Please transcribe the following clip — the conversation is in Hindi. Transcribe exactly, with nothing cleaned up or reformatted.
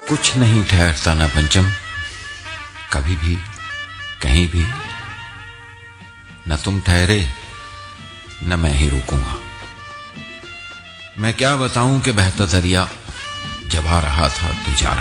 कुछ नहीं ठहरता ना पंचम, कभी भी कहीं भी। न तुम ठहरे न मैं ही रुकूंगा। मैं क्या बताऊं कि बहता दरिया जब आ रहा था तो जा